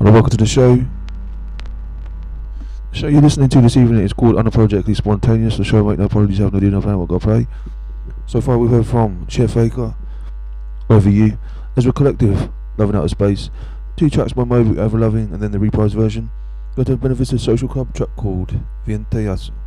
Hello, welcome to the show. The show you're listening to this evening is called Unapologetically Spontaneous. The show make no apologies, have no idea, no plan, what got to play. So far we've heard from Chef Faker, Over You, Ezra Collective, Loving Outer Space, 2 tracks by Moby, Over Loving, and then the reprised version. Got to Beneficent Social Club track called Vienteas.